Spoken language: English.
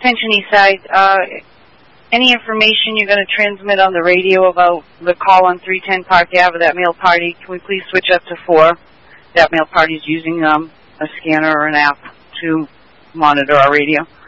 Attention Eastside, any information you're going to transmit on the radio about the call on 310 Park Ave, that male party, can we please switch up to 4? That male party is using a scanner or an app to monitor our radio.